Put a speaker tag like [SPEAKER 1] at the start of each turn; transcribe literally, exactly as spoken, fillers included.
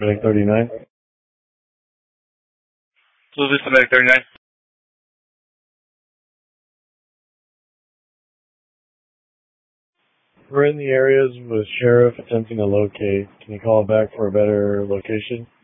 [SPEAKER 1] Medic thirty-nine.
[SPEAKER 2] Blue Vista Medic thirty-nine.
[SPEAKER 1] We're in the areas with Sheriff attempting to locate. Can you call back for a better location?